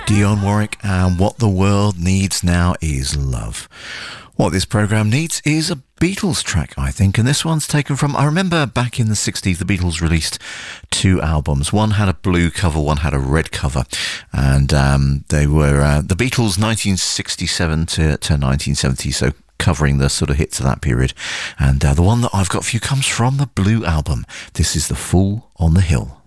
Dionne Warwick, and what the world needs now is love. What this programme needs is a Beatles track, I think, and this one's taken from... I remember back in the 60s, the Beatles released 2 albums. One had a blue cover, one had a red cover, and they were the Beatles 1967 to 1970, so covering the sort of hits of that period. And the one that I've got for you comes from the Blue album. This is The Fool on the Hill.